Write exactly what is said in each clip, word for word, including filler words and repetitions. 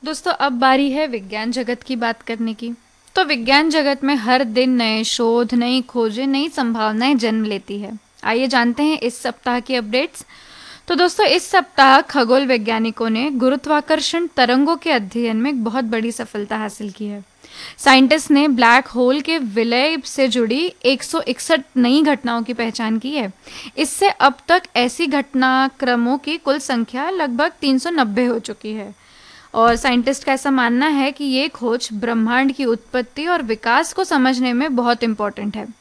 दोस्तों अब बारी है विज्ञान जगत की बात करने की। तो विज्ञान जगत में हर दिन नए शोध, नई खोजें, नई संभावनाएं जन्म लेती है। आइए जानते हैं इस सप्ताह की अपडेट्स। तो दोस्तों इस सप्ताह खगोल वैज्ञानिकों ने गुरुत्वाकर्षण तरंगों के अध्ययन में एक बहुत बड़ी सफलता हासिल की है। साइंटिस्ट ने ब्लैक होल के विलय से जुड़ी एक सौ इकसठ नई घटनाओं की पहचान की है। इससे अब तक ऐसी घटनाक्रमों की कुल संख्या लगभग तीन सौ नब्बे हो चुकी है। और साइंटिस्ट का ऐसा मानना है कि ये खोज ब्रह्मांड की उत्पत्ति और विकास को समझने में बहुत इम्पोर्टेंट है।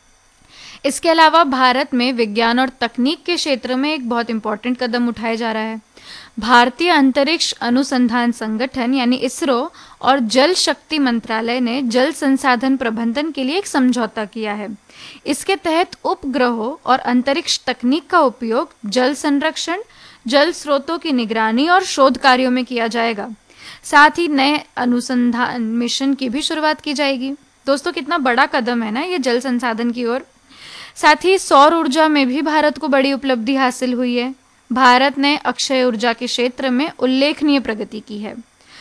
इसके अलावा भारत में विज्ञान और तकनीक के क्षेत्र में एक बहुत इम्पोर्टेंट कदम उठाया जा रहा है। भारतीय अंतरिक्ष अनुसंधान संगठन यानी इसरो और जल शक्ति मंत्रालय ने जल संसाधन प्रबंधन के लिए एक समझौता किया है। इसके तहत उपग्रहों और अंतरिक्ष तकनीक का उपयोग जल संरक्षण, जल स्रोतों की निगरानी और शोध कार्यों में किया जाएगा। साथ ही नए अनुसंधान मिशन की भी शुरुआत की जाएगी। दोस्तों कितना बड़ा कदम है ना ये जल संसाधन की ओर। साथ ही सौर ऊर्जा में भी भारत को बड़ी उपलब्धि हासिल हुई है। भारत ने अक्षय ऊर्जा के क्षेत्र में उल्लेखनीय प्रगति की है।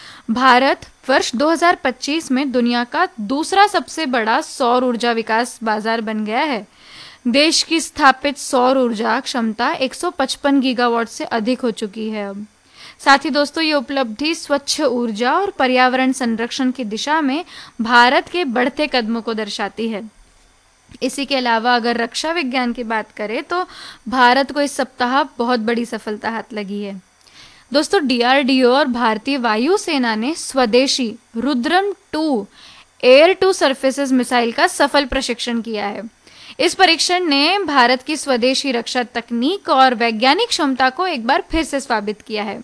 भारत वर्ष दो हज़ार पच्चीस में दुनिया का दूसरा सबसे बड़ा सौर ऊर्जा विकास बाजार बन गया है। देश की स्थापित सौर ऊर्जा क्षमता एक सौ पचपन गीगावाट से अधिक हो चुकी है अब। साथ ही दोस्तों ये उपलब्धि स्वच्छ ऊर्जा और पर्यावरण संरक्षण की दिशा में भारत के बढ़ते कदमों को दर्शाती है। इसी के अलावा अगर रक्षा विज्ञान की बात करें तो भारत को इस सप्ताह बहुत बड़ी सफलता हाथ लगी है। दोस्तों डी आर डी ओ और भारतीय वायुसेना ने स्वदेशी Rudram to air to surfaces missile का सफल प्रशिक्षण किया है। इस परीक्षण ने भारत की स्वदेशी रक्षा तकनीक और वैज्ञानिक क्षमता को एक बार फिर से साबित किया है।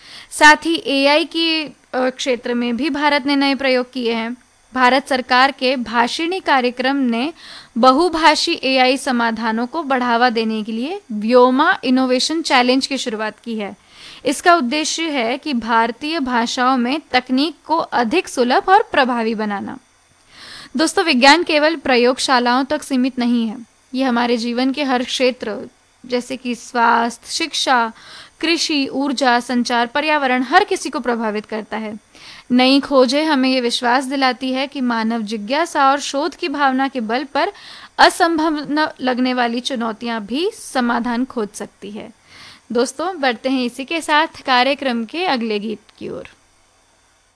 साथ ही ए आई की क्षेत्र में भी भारत ने नए प्रयोग किए हैं। भारत सरकार के भाषिणी कार्यक्रम ने बहुभाषी ए आई समाधानों को बढ़ावा देने के लिए व्योमा इनोवेशन चैलेंज की शुरुआत की है। इसका उद्देश्य है कि भारतीय भाषाओं में तकनीक को अधिक सुलभ और प्रभावी बनाना। दोस्तों विज्ञान केवल प्रयोगशालाओं तक सीमित नहीं है, ये हमारे जीवन के हर क्षेत्र जैसे कि स्वास्थ्य, शिक्षा, कृषि, ऊर्जा, संचार, पर्यावरण हर किसी को प्रभावित करता है। नई खोजें हमें ये विश्वास दिलाती है कि मानव जिज्ञासा और शोध की भावना के बल पर असंभव लगने वाली चुनौतियां भी समाधान खोज सकती है। दोस्तों बढ़ते हैं इसी के साथ कार्यक्रम के अगले गीत की ओर।